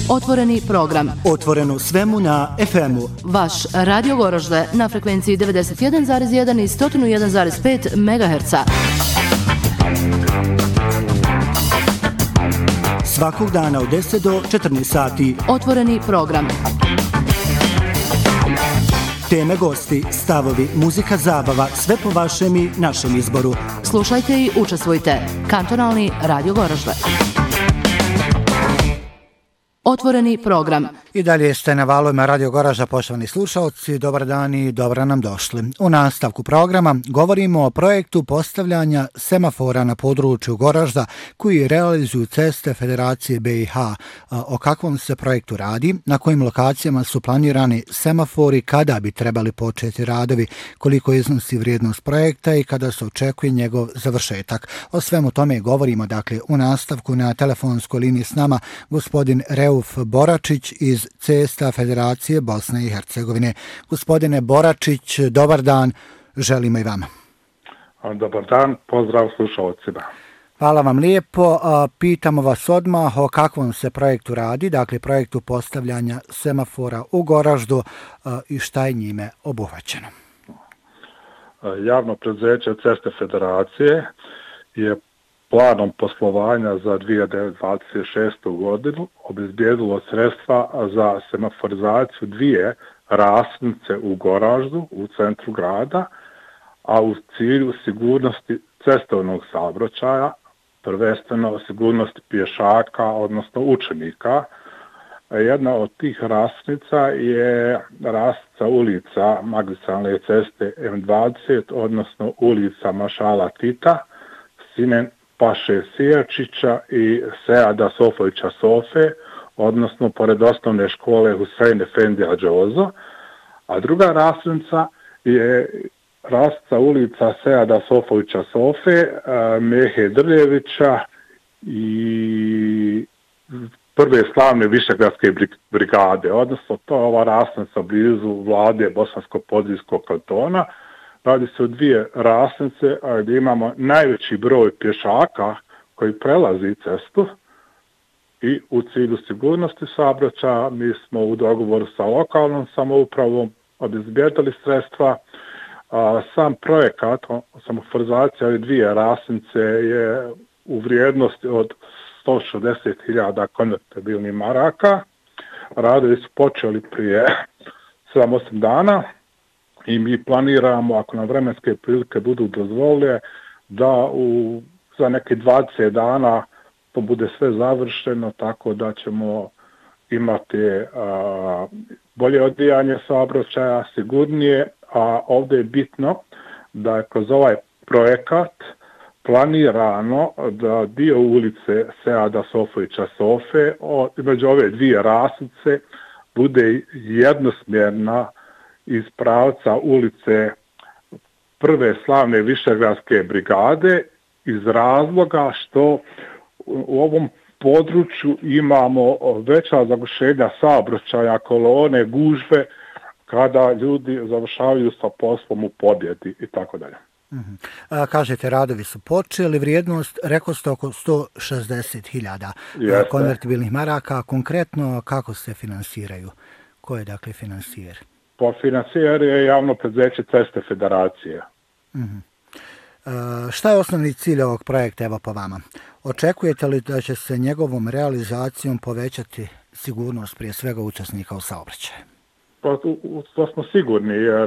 Otvoreni program. Otvoreno svemu na FM-u. Vaš Radio Goražde na frekvenciji 91,1 i 101,5 MHz. Svakog dana od 10 do 14 sati. Otvoreni program. Teme, gosti, stavovi, muzika, zabava, sve po vašem i našem izboru. Slušajte i učestvujte. Kantonalni Radio Goražde. Otvoreni program. I dalje ste na valovima Radio Goražda, poštovani slušalci, dobar dan i dobro nam došli. U nastavku programa govorimo o projektu postavljanja semafora na području Goražda koji realizuju Ceste Federacije BiH. O kakvom se projektu radi, na kojim lokacijama su planirani semafori, kada bi trebali početi radovi, koliko iznosi vrijednost projekta i kada se očekuje njegov završetak. O svemu tome govorimo, dakle, u nastavku. Na telefonskoj liniji s nama gospodin Reuf Boračić iz Cesta Federacije Bosne i Hercegovine. Gospodine Boračić, dobar dan, želimo i vama. Dobar dan, pozdrav slušalcima. Hvala vam lijepo. Pitamo vas odmah o kakvom se projektu radi, dakle projektu postavljanja semafora u Goraždu i šta je njime obuhvaćeno. Javno preduzeće Ceste Federacije je planom poslovanja za 2026. godinu obezbijedilo sredstva za semaforizaciju dvije raskrsnice u Goraždu, u centru grada, a u cilju sigurnosti cestovnog saobraćaja, prvenstveno sigurnosti pješaka, odnosno učenika. Jedna od tih raskrsnica je raskrsnica ulica magistralne ceste M20, odnosno ulica Maršala Tita, Sine Paše Sijačića i Seada Sofovića Sofe, odnosno pored osnovne škole Husein Efendija Džozo, a druga raskrsnica je raskrsnica ulica Seada Sofovića Sofe, Mehe Drljevića i prve slavne Višegradske brigade, odnosno to je ova raskrsnica blizu vlade Bosansko-Podrijskog kantona. Radi se o dvije raskrsnice gdje imamo najveći broj pješaka koji prelazi cestu i u cilju sigurnosti saobraćaja mi smo u dogovoru sa lokalnom samoupravom obezbijedili sredstva. Sam projekat semaforizacije ove dvije raskrsnice je u vrijednosti od 160.000 konvertibilnih maraka. Radovi su počeli prije 7-8 dana. I mi planiramo, ako nam vremenske prilike budu dozvolile, da za neke 20 dana to bude sve završeno, tako da ćemo imati bolje odvijanje saobraćaja, sigurnije, a ovdje je bitno da je kroz ovaj projekat planirano da dio ulice Seada Sofovića Sofe, među ove dvije raskrsnice, bude jednosmjerna iz pravca ulice prve slavne Višegradske brigade iz razloga što u ovom području imamo veća zagušenja saobraćaja, kolone, gužve kada ljudi završavaju sa poslom u Pobjedi i tako dalje. Kažete, radovi su počeli, vrijednost rekao ste oko 160.000 konvertibilnih maraka. Konkretno kako se finansiraju? Ko je dakle finansijer? Financijer je javno preduzeće Ceste Federacije. Šta je osnovni cilj ovog projekta, evo po vama? Očekujete li da će se njegovom realizacijom povećati sigurnost prije svega učesnika u saobraćaju? To smo sigurni, jer